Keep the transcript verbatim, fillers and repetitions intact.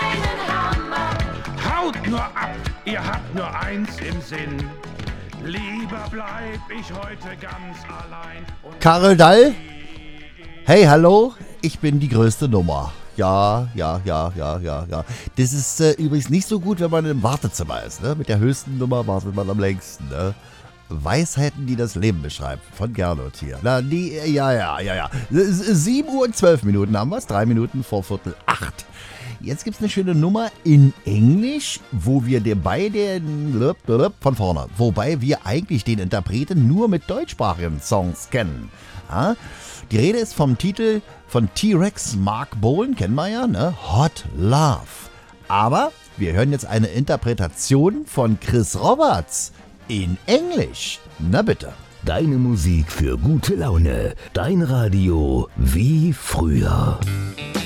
einen Hammer. Haut nur ab, ihr habt nur eins im Sinn. Lieber bleib ich heute ganz allein. Und Karl Dall? Hey, hallo, ich bin die größte Nummer. Ja, ja, ja, ja, ja, ja. Das ist äh, übrigens nicht so gut, wenn man im Wartezimmer ist. Ne? Mit der höchsten Nummer wartet man am längsten. Ne? Weisheiten, die das Leben beschreiben. Von Gernot hier. Na, die, ja, ja, ja, ja. sieben Uhr und zwölf Minuten haben wir es. Drei Minuten vor Viertel acht. Jetzt gibt es eine schöne Nummer in Englisch, wo wir dabei den von vorne, wobei wir eigentlich den Interpreten nur mit deutschsprachigen Songs kennen. Ja? Die Rede ist vom Titel von T-Rex Mark Bolan, kennen wir ja, ne? Hot Love. Aber wir hören jetzt eine Interpretation von Chris Roberts in Englisch. Na bitte. Deine Musik für gute Laune. Dein Radio wie früher.